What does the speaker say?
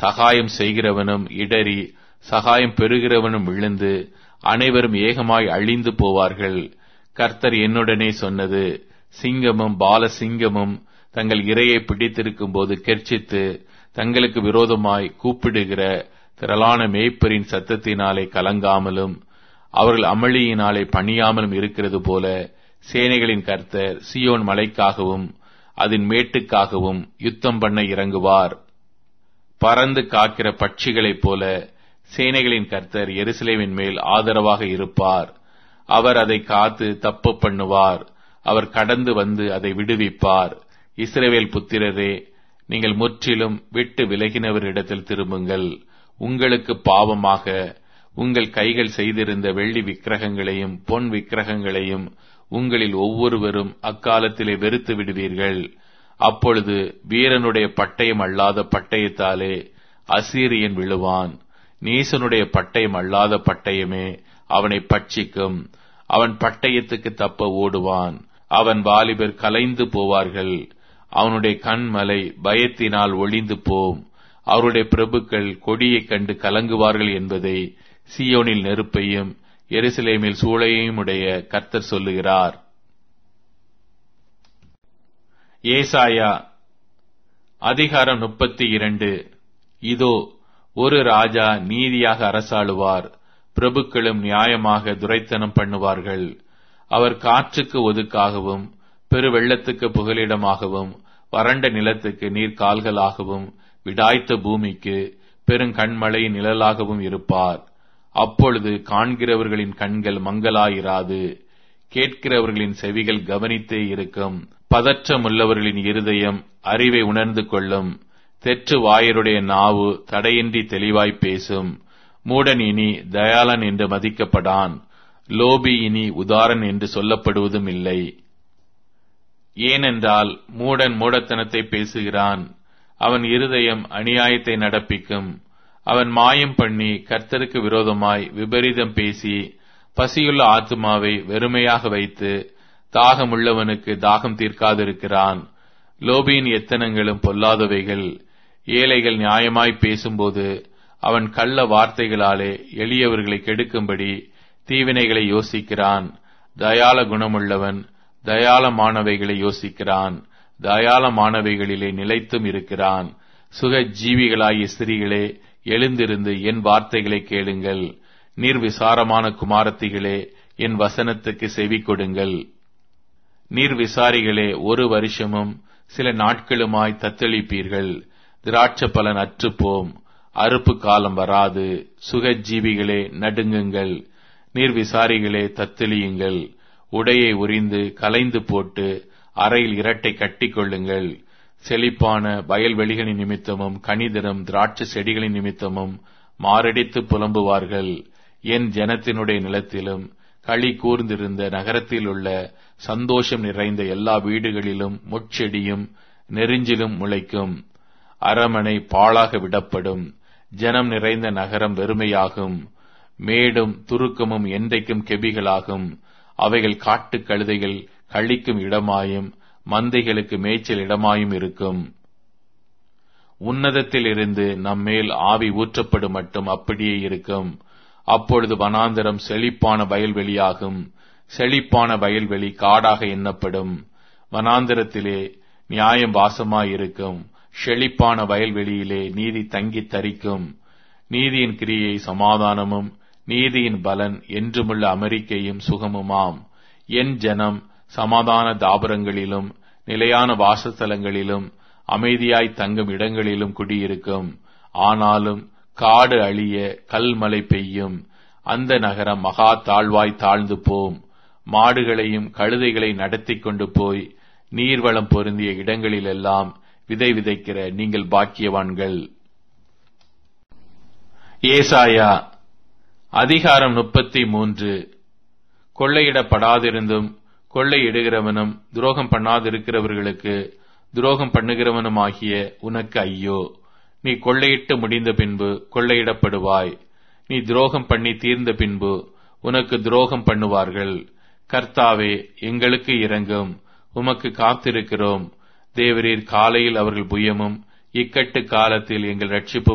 சகாயம் செய்கிறவனும் இடறி சகாயம் பெறுகிறவனும் விழுந்து அனைவரும் ஏகமாய் அழிந்து போவார்கள். கர்த்தர் என்னுடனே சொன்னது, சிங்கமும் பால சிங்கமும் தங்கள் இரையை பிடித்திருக்கும் போது கெர்ச்சித்து தங்களுக்கு விரோதமாய் கூப்பிடுகிற திரளான மேய்ப்பரின் சத்தத்தினாலே கலங்காமலும் அவர்கள் அமளியினாலே பணியாமலும் இருக்கிறது போல சேனைகளின் கர்த்தர் சீயோன் மலைக்காகவும் அதன் மேட்டுக்காகவும் யுத்தம் பண்ண இறங்குவார். பறந்து காக்கிற பட்சிகளைப் போல சேனைகளின் கர்த்தர் எருசலேமின் மேல் ஆதரவாக இருப்பார். அவர் அதை காத்து தப்பு பண்ணுவார். அவர் கடந்து வந்து அதை விடுவிப்பார். இஸ்ரவேல் புத்திரரே, நீங்கள் முற்றிலும் விட்டு விலகினவரிடத்தில் திரும்புங்கள். உங்களுக்கு பாவமாக உங்கள் கைகள் செய்திருந்த வெள்ளி விக்கிரகங்களையும் பொன் விக்கிரகங்களையும் உங்களில் ஒவ்வொருவரும் அக்காலத்திலே வெறுத்து விடுவீர்கள். அப்பொழுது வீரனுடைய பட்டயம் அல்லாத பட்டயத்தாலே அசீரியன் விழுவான். நீசனுடைய பட்டயம் அல்லாத பட்டயமே அவனை பட்சிக்கும். அவன் பட்டயத்துக்கு தப்ப ஓடுவான். அவன் வாலிபர் கலைந்து போவார்கள். அவனுடைய கண்மலை பயத்தினால் ஒளிந்து போம். அவருடைய பிரபுக்கள் கொடியைக் கண்டு கலங்குவார்கள் என்பதை சீயோனில் நெருப்பையும் எருசலேமில் சூளையையும் உடைய கர்த்தர் சொல்லுகிறார். ஏசாயா அதிகாரம் 32. இதோ, ஒரு ராஜா நீதியாக அரசாளுவார், பிரபுக்களும் நியாயமாக துரைத்தனம் பண்ணுவார்கள். அவர் காற்றுக்கு ஒதுக்காகவும் பெருவெள்ளத்துக்கு புகலிடமாகவும் வறண்ட நிலத்துக்கு நீர்கால்களாகவும் விடாய்த்த பூமிக்கு பெருங்கண்மழையின் நிழலாகவும் இருப்பார். அப்பொழுது காண்கிறவர்களின் கண்கள் மங்கலாயிராது, கேட்கிறவர்களின் செவிகள் கவனித்தே இருக்கும். பதற்றமுள்ளவர்களின் இருதயம் அறிவை உணர்ந்து கொள்ளும். தெற்று வாயருடைய நாவு தடையின்றி தெளிவாய் பேசும். மூடன் இனி தயாளன் என்று மதிக்கப்படான். லோபி இனி உதாரன் என்று சொல்லப்படுவதும் இல்லை. ஏனென்றால் மூடன் மூடத்தனத்தை பேசுகிறான். அவன் இருதயம் அநியாயத்தை நடப்பிக்கும். அவன் மாயம் பண்ணி கர்த்தருக்கு விரோதமாய் விபரீதம் பேசி பசியுள்ள ஆத்துமாவை வெறுமையாக வைத்து தாகமுள்ளவனுக்கு தாகம் தீர்க்காதிருக்கிறான். லோபியின் எத்தனங்களும் பொல்லாதவைகள். ஏழைகள் நியாயமாய் பேசும்போது அவன் கள்ள வார்த்தைகளாலே எளியவர்களை கெடுக்கும்படி தீவினைகளை யோசிக்கிறான். தயாள குணமுள்ளவன் தயாளமானவைகளை யோசிக்கிறான். தயாளமானவைகளிலே நிலைத்தும் இருக்கிறான். சுக ஜீவிகளாகிய ஸ்திரீகளே, எழுந்திருந்து என் வார்த்தைகளை கேளுங்கள். நிர்விசாரமான குமாரத்திகளே, என் வசனத்துக்கு செவி கொடுங்கள். நிர்விசாரிகளே, ஒரு வருஷமும் சில நாட்களுமாய் தத்தளிப்பீர்கள். திராட்சை பலன் அற்றுப்போம், அறுப்பு காலம் வராது. சுகஜீவிகளே, நடுங்குங்கள். நிர்விசாரிகளே, தத்தளியுங்கள். உடையை உரிந்து கலைந்து போட்டு அறையில் இரட்டை கட்டி கொள்ளுங்கள். செழிப்பான வயல்வெளிகளின் நிமித்தமும் கனிதரும் திராட்சை செடிகளின் நிமித்தமும் மாரடித்து புலம்புவார்கள். என் ஜனத்தினுடைய நிலத்திலும் களி கூர்ந்திருந்த நகரத்தில் உள்ள சந்தோஷம் நிறைந்த எல்லா வீடுகளிலும் முட்செடியும் நெருஞ்சிலும் முளைக்கும். அரமனை பாழாக விடப்படும். ஜனம் நிறைந்த நகரம் வெறுமையாகும். மேடும் துருக்கமும் என்றைக்கும் கெபிகளாகும். அவைகள் காட்டு கழுதைகள் கழிக்கும் இடமாயும் மந்தைகளுக்கு மேய்ச்சல் இடமாயும் இருக்கும். உன்னதத்தில் இருந்து நம்மேல் ஆவி ஊற்றப்படும் மட்டும் அப்படியே இருக்கும். அப்பொழுது வனாந்தரம் செழிப்பான வயல்வெளியாகும். செழிப்பான வயல்வெளி காடாக எண்ணப்படும். வனாந்தரத்திலே நியாயம் வாசமாயிருக்கும். செழிப்பான வயல்வெளியிலே நீதி தங்கி தரிக்கும். நீதியின் கிரியை சமாதானமும் நீதியின் பலன் என்றுமுள்ள அமெரிக்கையும் சுகமுமாம். என் ஜனம் சமாதான தாபரங்களிலும் நிலையான வாசஸ்தலங்களிலும் அமைதியாய் தங்கும் இடங்களிலும் குடியிருக்கும். ஆனாலும் காடு அழிய கல்மழை பெய்யும். அந்த நகரம் மகா தாழ்வாய் தாழ்ந்து போம். மாடுகளையும் கழுதைகளை நடத்தி கொண்டு போய் நீர்வளம் பொருந்திய இடங்களிலெல்லாம் விதை விதைக்கிற நீங்கள் பாக்கியவான்கள். ஏசாயா அதிகாரம் 33. கொள்ளையிடப்படாதிருந்தும் கொள்ளையிடுகிறவனும் துரோகம் பண்ணாதிருக்கிறவர்களுக்கு துரோகம் பண்ணுகிறவனுமாகிய உனக்கு ஐயோ! நீ கொள்ளையிட்டு முடிந்த பின்பு கொள்ளையிடப்படுவாய். நீ துரோகம் பண்ணி தீர்ந்த பின்பு உனக்கு துரோகம் பண்ணுவார்கள். கர்த்தாவே, எங்களுக்கு இரங்கும். உமக்கு காத்திருக்கிறோம். தேவரீர் காலையில் அவர்கள் புயமும் இக்கட்டு காலத்தில் எங்கள் இரட்சிப்பு